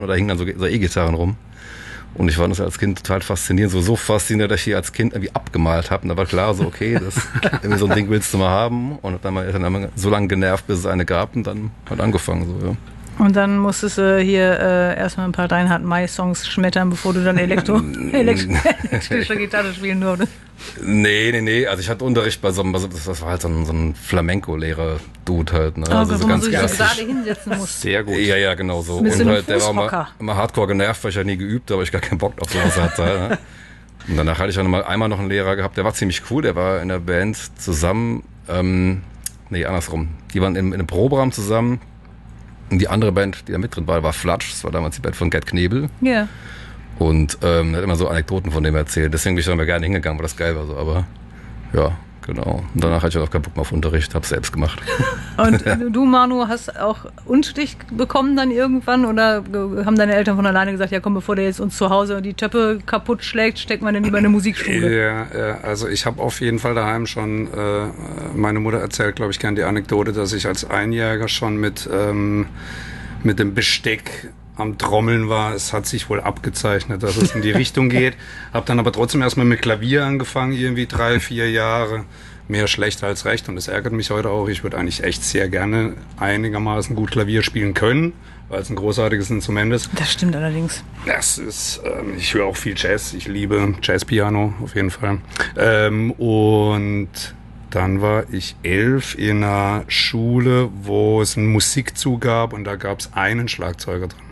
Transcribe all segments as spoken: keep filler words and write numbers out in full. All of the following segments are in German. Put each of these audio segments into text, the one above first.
da hingen dann so, so E-Gitarren rum. Und ich fand das als Kind total faszinierend, so, so faszinierend, dass ich die als Kind irgendwie abgemalt habe. Und da war klar so, okay, das, irgendwie so ein Ding willst du mal haben. Und hab dann mal dann so lange genervt, bis es eine gab und dann hat angefangen so, ja. Und dann musstest du hier äh, erstmal ein paar Reinhard May-Songs schmettern, bevor du dann Elektro, Elektro, elektrische Gitarre spielen durftest. Nee, nee, nee. Also ich hatte Unterricht bei so einem, das war halt so ein, so ein Flamenco-Lehrer-Dude halt. Ne? Oh, also so wo man ganz sich so klassisch. gerade hinsetzen muss. Sehr gut. Ja, ja, genau so. Mit Und so einem halt, der war immer, Fußhocker. immer hardcore genervt, weil ich ja nie geübt habe, weil ich gar keinen Bock auf sowas hatte. Ne? Und danach hatte ich auch noch mal einmal noch einen Lehrer gehabt, der war ziemlich cool, der war in der Band zusammen, ähm, nee, andersrum. Die waren in, in einem Proberaum zusammen. Und die andere Band, die da mit drin war, war Flatsch. Das war damals die Band von Gerd Knebel. Ja. Yeah. Und ähm, er hat immer so Anekdoten von dem erzählt. Deswegen bin ich dann mal gerne hingegangen, weil das geil war so. Aber ja, genau. Und danach hatte ich auch keinen Bock mehr auf Unterricht, hab's selbst gemacht. Und du, Manu, hast auch Unterricht bekommen dann irgendwann? Oder haben deine Eltern von alleine gesagt, ja komm, bevor der jetzt uns zu Hause die Töpfe kaputt schlägt, steckt man denn lieber in eine Musikschule? Ja, ja, also ich habe auf jeden Fall daheim schon, äh, meine Mutter erzählt, glaube ich, gern die Anekdote, dass ich als Einjähriger schon mit, ähm, mit dem Besteck am Trommeln war. Es hat sich wohl abgezeichnet, dass es in die Richtung geht. Habe dann aber trotzdem erstmal mit Klavier angefangen, irgendwie drei, vier Jahre. Mehr schlecht als recht und das ärgert mich heute auch. Ich würde eigentlich echt sehr gerne einigermaßen gut Klavier spielen können, weil es ein großartiges Instrument ist. Das stimmt allerdings. Das ist, ähm, ich höre auch viel Jazz. Ich liebe Jazzpiano auf jeden Fall. Ähm, und dann war ich elf in einer Schule, wo es einen Musikzug gab und da gab es einen Schlagzeuger drin.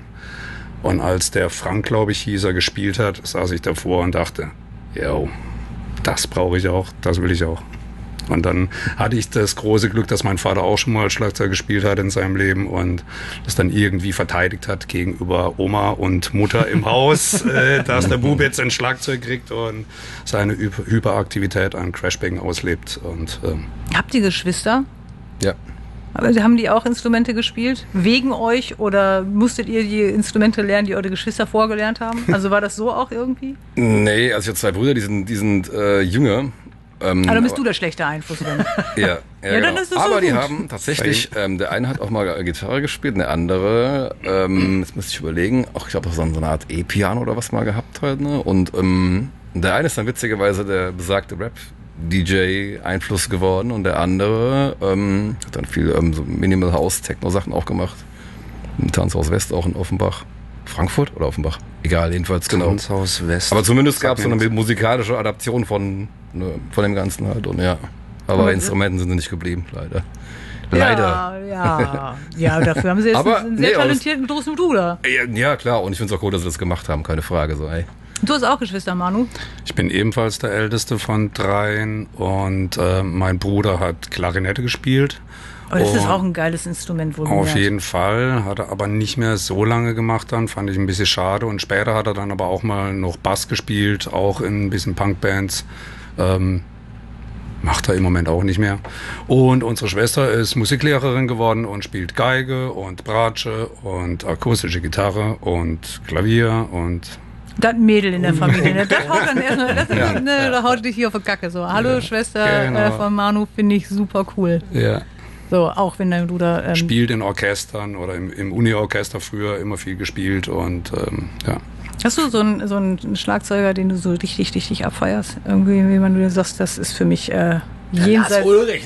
Und als der Frank, glaube ich, hieß, er gespielt hat, saß ich davor und dachte, yo, das brauche ich auch, das will ich auch. Und dann hatte ich das große Glück, dass mein Vater auch schon mal Schlagzeug gespielt hat in seinem Leben und das dann irgendwie verteidigt hat gegenüber Oma und Mutter im Haus, äh, dass der Bub jetzt ein Schlagzeug kriegt und seine Hy- Hyperaktivität an Crashbang auslebt. Und, ähm, Habt ihr Geschwister? Ja. Aber haben die auch Instrumente gespielt? Wegen euch? Oder musstet ihr die Instrumente lernen, die eure Geschwister vorgelernt haben? Also war das so auch irgendwie? Nee, also ich habe zwei Brüder, die sind, die sind äh, jünger. Ähm, Aber dann bist aber, du der schlechte Einfluss drin. Ja, ja, Ja, genau. dann ist das aber so die gut. haben tatsächlich, ähm, der eine hat auch mal Gitarre gespielt, der andere, ähm, jetzt müsste ich überlegen, auch ich glaube auch so eine Art E-Piano oder was mal gehabt halt, ne? Und ähm, der eine ist dann witzigerweise der besagte Rap-D J Einfluss geworden und der andere ähm, hat dann viel ähm, so Minimal House Techno-Sachen auch gemacht. Im Tanzhaus West auch in Offenbach. Frankfurt oder Offenbach? Egal, jedenfalls genau. Tanzhaus West. Aber zumindest gab es so Sag mir eine musikalische Adaption von, ne, von dem Ganzen halt. Und ja, aber Aber- Instrumenten sind sie nicht geblieben, leider. Leider. Ja, ja. Ja, dafür haben sie jetzt Aber, einen sehr nee, aber das- talentierten großen Bruder. Ja, ja, klar. Und ich finde es auch cool, dass sie das gemacht haben. Keine Frage. So, ey. Du hast auch Geschwister, Manu. Ich bin ebenfalls der älteste von dreien und äh, mein Bruder hat Klarinette gespielt. Aber das ist Und auch ein geiles Instrument, wohl Auf gemerkt. jeden Fall, hat er aber nicht mehr so lange gemacht dann, fand ich ein bisschen schade. Und später hat er dann aber auch mal noch Bass gespielt, auch in ein bisschen Punkbands. Ähm, macht er im Moment auch nicht mehr. Und unsere Schwester ist Musiklehrerin geworden und spielt Geige und Bratsche und akustische Gitarre und Klavier und Das Mädel in der Familie, ne? Das haut dann erstmal, das, ne, da haut dich hier auf die Kacke so. Hallo Ja, Schwester genau. äh, von Manu, finde ich super cool. ja. So, auch wenn dein Bruder ähm, Spielt in Orchestern oder im, im Uni-Orchester früher immer viel gespielt und ähm, ja. Hast du so einen, so einen Schlagzeuger, den du so richtig, richtig abfeierst? Irgendwie, wie man du sagst, das ist für mich äh, jenseits... Lars Ulrich.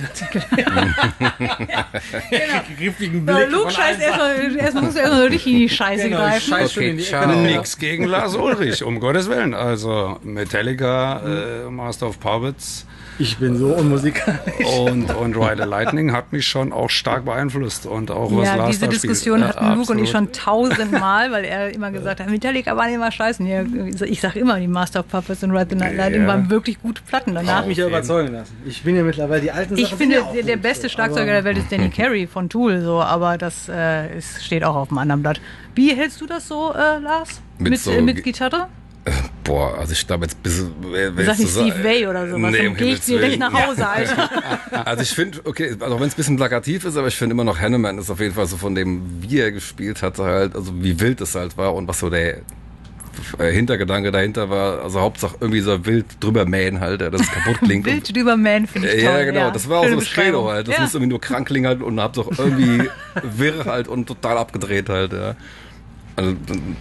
Genau. Griffigen Ja, Blick. Luke, von scheiß allen erstmal, erstmal musst du erstmal so richtig in die Scheiße Genau, greifen. Scheiß schon Okay, in die Ecke. ciao. Ja. Nix gegen Lars Ulrich, um Gottes Willen. Also Metallica, äh, Master of Puppets Ich bin so unmusikalisch. und, und Ride the Lightning hat mich schon auch stark beeinflusst. Und auch was Ja, Lars diese da Diskussion spielt. hatten Ja, Luke und ich absolut. schon tausendmal, weil er immer gesagt hat, Metallica waren immer scheiße. Ja, ich sag immer, die Master of Puppets und Ride the Night Lightning Ja. waren wirklich gute Platten Ich danach. habe mich ja überzeugen lassen. Ich bin ja mittlerweile die alten Ich Sachen finde, sind ja auch der, der gut, beste so. Schlagzeuger Aber der Welt ist Danny Carey von Tool, so, aber das äh, ist, steht auch auf dem anderen Blatt. Wie hältst du das so, äh, Lars? Mit Mit, so äh, mit Gi- Gitarre? Boah, also ich glaube jetzt bis... Sag nicht Steve Vai oder sowas, Nee, dann um geh ich Himmels direkt Willen. nach Hause, Alter. Also ich finde, okay, also wenn es ein bisschen plakativ ist, aber ich finde immer noch, Hanneman ist auf jeden Fall so von dem, wie er gespielt hatte halt, also wie wild es halt war und was so der äh, Hintergedanke dahinter war, also Hauptsache irgendwie so wild drüber mähen halt, ja, dass es kaputt klingt. und, Wild drüber Man finde ich toll. ja, genau, das war auch so Schöne das Credo Beschreibung. halt, das ja. muss irgendwie nur krank klingen halt und hab's auch irgendwie wirr halt und total abgedreht halt, ja. Also